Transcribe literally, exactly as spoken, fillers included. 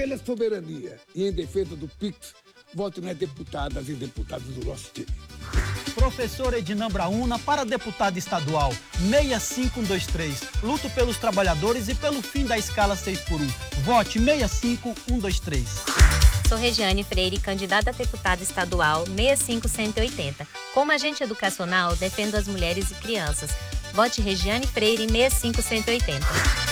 pela soberania e em defesa do P I C, vote nas deputadas e deputados do nosso time. Professor Edinã Brauna para deputado estadual seis cinco um dois três. Luto pelos trabalhadores e pelo fim da escala seis por um. Vote seis cinco um dois três. Sou Regiane Freire, candidata a deputada estadual seis cinco um oito zero. Como agente educacional, defendo as mulheres e crianças. Vote Regiane Freire seis cinco um oito zero.